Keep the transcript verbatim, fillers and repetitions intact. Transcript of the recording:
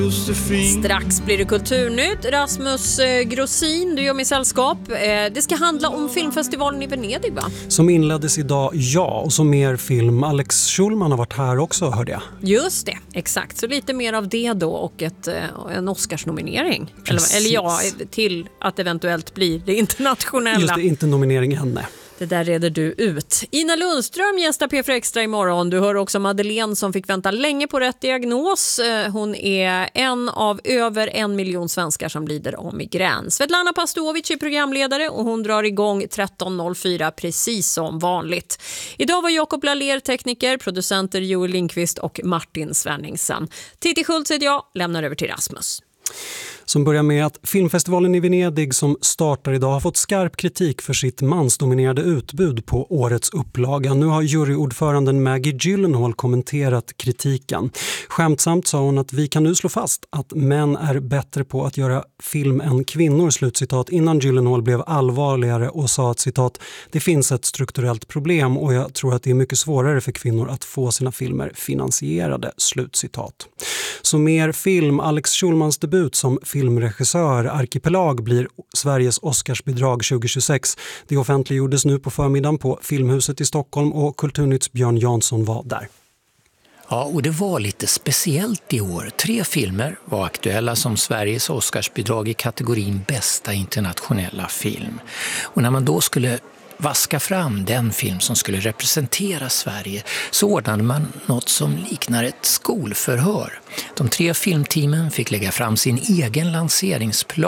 Strax blir det kulturnytt. Rasmus Grossin, du gör mig sällskap. Det ska handla om filmfestivalen i Venedig, va? Som inleddes idag, ja. Och så mer film. Alex Schulman har varit här också, hörde jag. Just det, exakt. Så lite mer av det då och ett, en Oscarsnominering. Eller, eller ja, till att eventuellt bli det internationella. Just det, inte nominering henne. Det där reder du ut. Ina Lundström gästar P fyra Extra imorgon. Du hör också Madeleine som fick vänta länge på rätt diagnos. Hon är en av över en miljon svenskar som lider av migrän. Svetlana Pastovic är programledare och hon drar igång tretton noll fyra precis som vanligt. Idag var Jakob Laller tekniker, producenter Joel Lindqvist och Martin Svenningsen. Titti Schultz heter jag, lämnar över till Rasmus. Som börjar med att filmfestivalen i Venedig som startar idag har fått skarp kritik för sitt mansdominerade utbud på årets upplaga. Nu har juryordföranden Maggie Gyllenhaal kommenterat kritiken. Skämtsamt sa hon att vi kan nu slå fast att män är bättre på att göra film än kvinnor, slutcitat, innan Gyllenhaal blev allvarligare och sa att citat, det finns ett strukturellt problem och jag tror att det är mycket svårare för kvinnor att få sina filmer finansierade, slutcitat. Så mer film. Alex Schulmans debut som filmregissör Arkipelag blir Sveriges Oscarsbidrag tjugohundratjugosex. Det offentliggjordes nu på förmiddagen på Filmhuset i Stockholm och Kulturnytts Björn Jansson var där. Ja, och det var lite speciellt i år. Tre filmer var aktuella som Sveriges Oscarsbidrag i kategorin bästa internationella film. Och när man då skulle vaska fram den film som skulle representera Sverige så ordnade man något som liknar ett skolförhör. De tre filmteamen fick lägga fram sin egen lanseringsplan